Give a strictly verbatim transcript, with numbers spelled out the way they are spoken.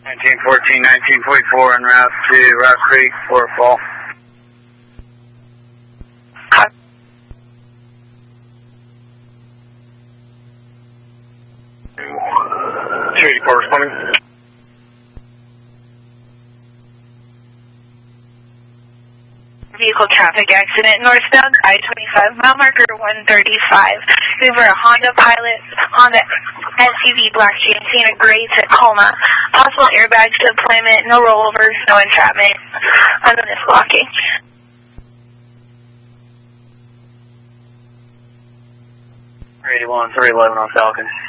nineteen fourteen, nineteen forty-four en route to Rock Creek, Waterfall. two eighty-four responding. Vehicle traffic accident northbound I twenty-five, mile marker one thirty-five. Over a Honda Pilot, Honda S U V Black Sienna Gray Tacoma. Possible airbags deployment, no rollovers, no entrapment. Other than this blocking. eighty-one, three eleven on Falcon.